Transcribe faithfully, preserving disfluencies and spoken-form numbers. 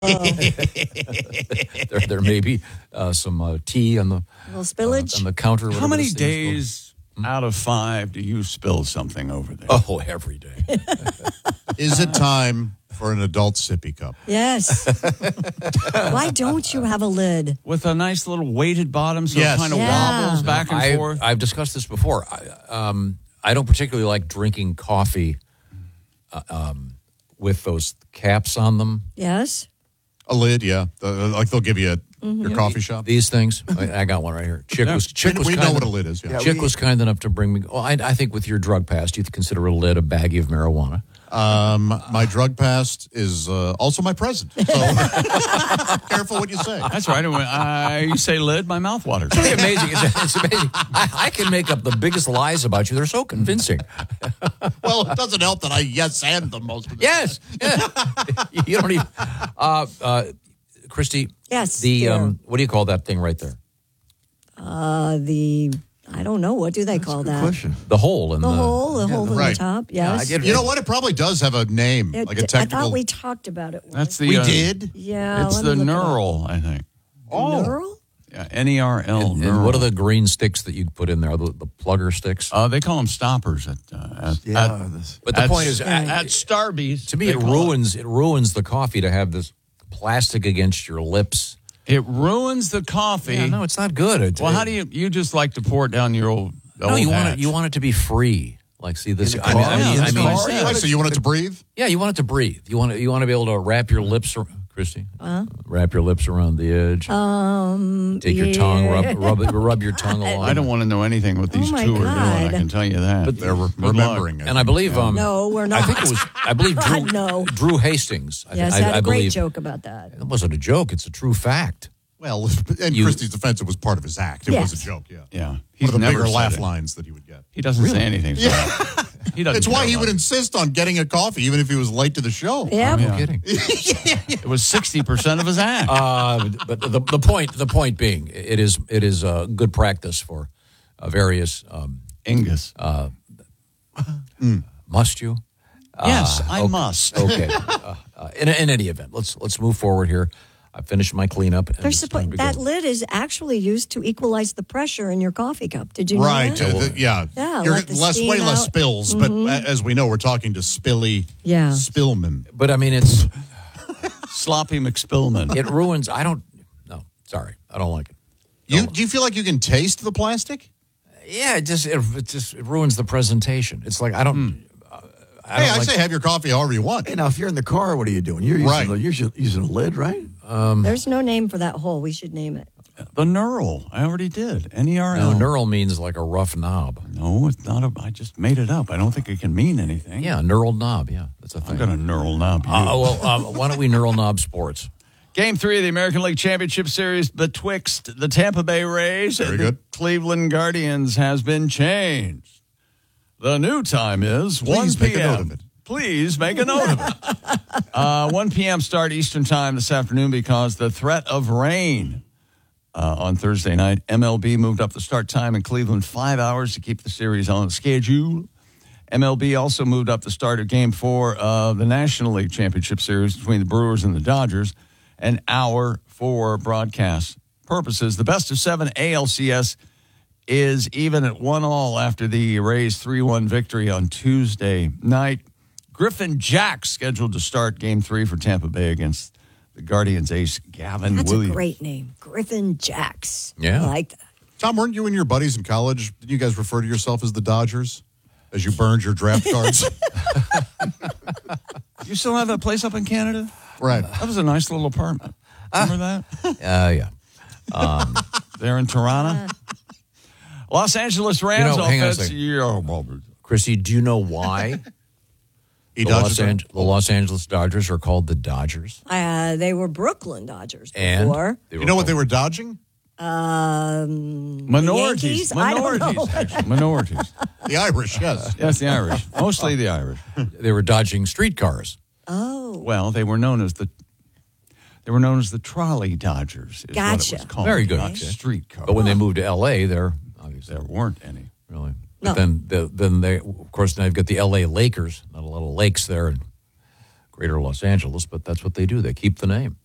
there, there may be uh, some uh, tea on the A little spillage uh, on the counter. How many days out of five do you spill something over there? Oh, every day. Is it time for an adult sippy cup? Yes. Why don't you have a lid? With a nice little weighted bottom so Yes. it kind of Yeah. wobbles back and I, forth? I've discussed this before. I, um, I don't particularly like drinking coffee uh, um, with those caps on them. Yes. A lid, yeah. Uh, like they'll give you at Mm-hmm. your coffee shop. These things. I, I got one right here. Chick was Chick we was we kind know what a of- lid is, yeah. Chick was kind enough to bring me. Well, I, I think with your drug past, you consider a lid a baggie of marijuana. Um, my drug past is uh, also my present. So careful what you say. That's right. When I you say lid, my mouth waters. It's really amazing. It's, it's amazing. I, I can make up the biggest lies about you. They're so convincing. Well, it doesn't help that I yes and them most of the Yes. Yeah. You don't even. Uh, uh, Christy. Yes, The dear. um, what do you call that thing right there? Uh, the, I don't know. What do they call that? Question. The hole in The the, hole, the hole in right. the top. Yes. I get You know what? It probably does have a name, It- like a I technical. thought we talked about it once. That's the. We uh, did. Yeah. It's let the me look it up. neural, I think. Oh. Neural? Yeah, N E R L. And, and what are the green sticks that you put in there? The, the plugger sticks. Uh, they call them stoppers at. Uh, at, Yeah, at- this- But the at- point is, at, uh, at Starbucks. to me, they it call ruins it ruins the coffee to have this plastic against your lips. It ruins the coffee. Yeah, no, it's not good. It, Well, how do you? You just like to pour it down your old. No, old you want hatch. it. You want it to be free. Like, see this. In the I mean, car? I mean, Yeah, I that's mean, what I said. Oh, so you want it to breathe? yeah, you want it to breathe. You want to, you want to be able to wrap your lips, ar- Christy. Wrap your lips around the edge. Um, Take your yeah. tongue, rub, rub, rub your tongue along. I don't want to know anything what these Oh, my two are doing. I God. can tell you that. But they're re- Good luck. remembering it. And I believe, um, No, we're not. I think it was. I believe Drew, God, no. Drew Hastings. I, Yes, I, I had a I great believe, joke about that. It wasn't a joke. It's a true fact. Well, in You- Christie's defense, it was part of his act. It was Yes. a joke, yeah. Yeah, One he's of the never bigger said laugh it. lines that he would get. He doesn't say anything. So he doesn't. It's why care he about would it. insist on getting a coffee, even if he was late to the show. Yeah. No Yeah. kidding. It was sixty percent of his act. Uh, but the, the point the point being, it is it is uh, good practice for uh, various. Um, Ingus. must you? yes, Uh, I okay. must. Okay. uh, uh, in, in any event, let's let's move forward here. I finished my cleanup. and They're it's supposed time to that go. lid is actually used to equalize the pressure in your coffee cup. Did you know Right. that? uh, the- yeah. Yeah, You're let the less, steam way less out. spills, but a- as we know, we're talking to Spilly Yeah. Spillman. But I mean, it's Sloppy McSpillman. it ruins. I don't. No, sorry, I don't like it. You, do you feel like you can taste the plastic? Yeah, it just it, it just it ruins the presentation. It's like I don't. Uh, I Hey, don't I like, say have your coffee however you want. Hey, now if you're in the car, what are you doing? You're using, Right. the, you're using, using a lid, right? There's no name for that hole. We should name it. The neural. I already did. N E R no, L. neural means like a rough knob. No, it's not a. I just made it up. I don't think it can mean anything. Yeah, a neural knob. Yeah, that's a I'm thing. going to neural knob you. Uh, well, um, why don't we neural knob sports? Game three of the American League Championship Series betwixt the Tampa Bay Rays Very and good. the Cleveland Guardians has been changed. The new time is Please one make a p.m. note of it. Please make a note of it. Uh, one p.m. start Eastern time this afternoon because the threat of rain uh, on Thursday night. M L B moved up the start time in Cleveland five hours to keep the series on schedule. M L B also moved up the start of Game four of the National League Championship Series between the Brewers and the Dodgers an hour for broadcast purposes. The best of seven A L C S is even at one all after the Rays three one victory on Tuesday night. Griffin Jack scheduled to start Game three for Tampa Bay against the Guardians ace Gavin That's Williams. a great name. Griffin Jacks. Yeah. I like that. Tom, weren't you and your buddies in college? Did you guys refer to yourself as the Dodgers as you burned your draft cards? You still have that place up in Canada? Right. That was a nice little apartment. Remember that? Uh, yeah. Um, There in Toronto? Los Angeles Rams You know, hang on a offense. second. Yeah, well, Chrissy, do you know why He the, Los dodged it. Ange- the Los Angeles Dodgers are called the Dodgers? Uh, they were Brooklyn Dodgers And before. they You know what they called- were dodging? Um, minorities. Yankees? I don't Minorities. know. actually. Minorities. The Irish, yes. Yes, the Irish. Mostly the Irish. They were dodging streetcars. Oh, Well, they were known as the they were known as the trolley Dodgers. Is Gotcha. What it was called. Very good. Not Okay. streetcar. But when they moved to L A, they're obviously there weren't any. really. No. But then, the, then they, of course, now you've got the L A Lakers. Not a lot of lakes there in Greater Los Angeles, but that's what they do. They keep the name.